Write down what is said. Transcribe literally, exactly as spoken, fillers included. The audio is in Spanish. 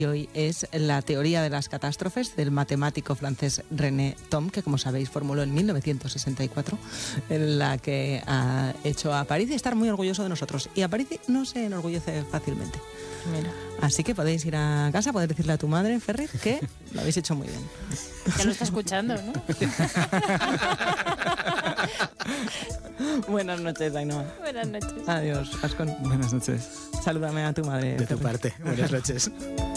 Y hoy es la teoría de las catástrofes del matemático francés René Thom, que como sabéis formuló en mil novecientos sesenta y cuatro, en la que ha hecho a París estar muy orgulloso de nosotros. Y a París no se enorgullece fácilmente. Mira. Así que podéis ir a casa, poder decirle a tu madre, Ferri, que lo habéis hecho muy bien. Ya lo está escuchando, ¿no? Buenas noches, Ainhoa. Buenas noches. Adiós, Ascon. Buenas noches. Salúdame a tu madre. De tu Ferri. parte. Buenas noches.